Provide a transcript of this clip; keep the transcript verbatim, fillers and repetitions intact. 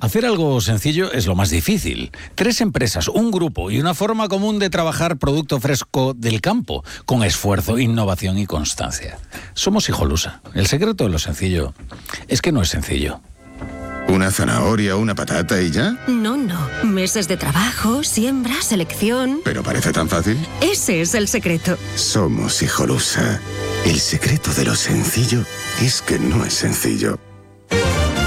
Hacer algo sencillo es lo más difícil. Tres empresas, un grupo y una forma común de trabajar producto fresco del campo, con esfuerzo, innovación y constancia. Somos Hijolusa. El secreto de lo sencillo es que no es sencillo. ¿Una zanahoria, una patata y ya? No, no. Meses de trabajo, siembra, selección... ¿Pero parece tan fácil? Ese es el secreto. Somos Hijolusa. El secreto de lo sencillo es que no es sencillo.